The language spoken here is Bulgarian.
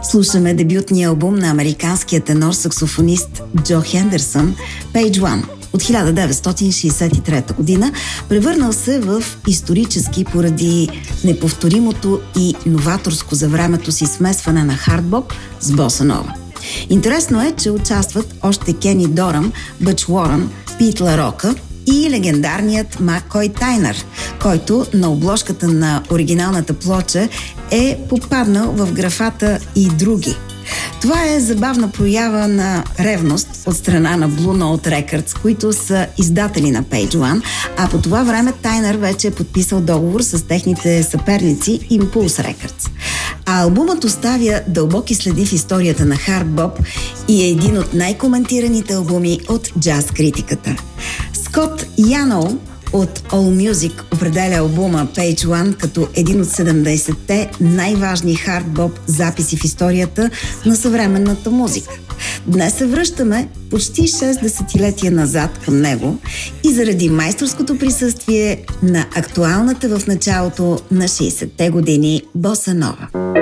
Слушаме дебютния албум на американския тенор-саксофонист Джо Хендерсън «Page One» от 1963 година, превърнал се в исторически поради неповторимото и новаторско за времето си смесване на хардбоп с боса нова. Интересно е, че участват още Кени Доръм, Бъч Уорън, Пит Ларока и легендарният Маккой Тайнър, който на обложката на оригиналната плоча е попаднал в графата «И други». Това е забавна проява на ревност от страна на Blue Note Records, които са издатели на Page One, а по това време Тайнър вече е подписал договор с техните съперници Impulse Records. А албумът оставя дълбоки следи в историята на хардбоп и е един от най-коментираните албуми от джаз критиката. Скот Яноу от AllMusic определя албума Page One като един от 70-те най-важни хардбоп записи в историята на съвременната музика. Днес се връщаме почти 6 десетилетия назад към него и заради майсторското присъствие на актуалната в началото на 60-те години боса нова.